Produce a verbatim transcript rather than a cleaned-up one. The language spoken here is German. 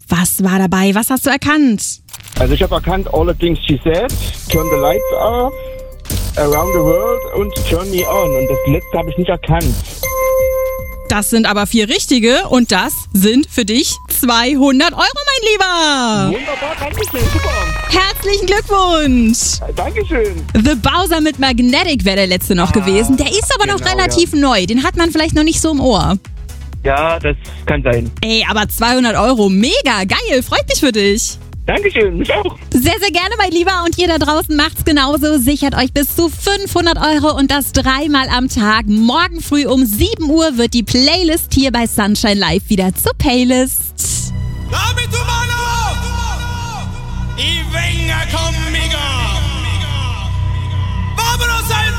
Was war dabei? Was hast du erkannt? Also ich habe erkannt All the Things She Said, Turn the Lights Off, Around the World und Turn Me On. Und das letzte habe ich nicht erkannt. Das sind aber vier richtige und das sind für dich zweihundert Euro, mein Lieber. Wunderbar, danke schön, super. Herzlichen Glückwunsch. Äh, Dankeschön. The Bowser mit Magnetic wäre der letzte noch Ah, gewesen. Der ist aber noch genau, relativ neu. Den hat man vielleicht noch nicht so im Ohr. Ja, das kann sein. Ey, aber zweihundert Euro, mega geil. Freut mich für dich. Dankeschön, mich auch. Sehr, sehr gerne, mein Lieber. Und ihr da draußen macht's genauso. Sichert euch bis zu fünfhundert Euro und das dreimal am Tag. Morgen früh um sieben Uhr wird die Playlist hier bei Sunshine Live wieder zur Playlist. Dame tu mano y venga conmigo.